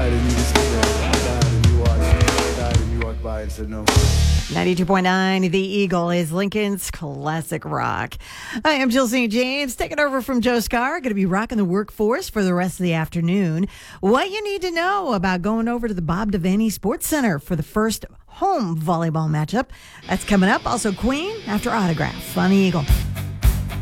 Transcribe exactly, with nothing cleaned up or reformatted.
died and you just stood there. I died and you watched. I died and you walked by and said no. ninety-two point nine The Eagle is Lincoln's classic rock. Hi, I'm Jill Saint James, taking over from Joe Scar. Going to be rocking the workforce for the rest of the afternoon. What you need to know about going over to the Bob Devaney Sports Center for the first home volleyball matchup. That's coming up. Also, Queen after Autograph on The Eagle.